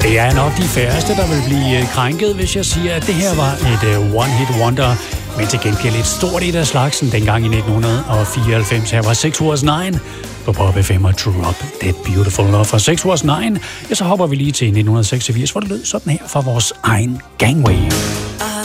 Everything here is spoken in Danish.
Det er nok de færreste, der vil blive krænket, hvis jeg siger, at det her var et one-hit wonder, men til gengæld et stort et af slagsen dengang i 1994. Her var 6 Was 9 på Pop FM og Drop Dead Beautiful. Og fra 6 Was 9, ja, så hopper vi lige til 1986, hvor det lød sådan her fra vores egen Gangway.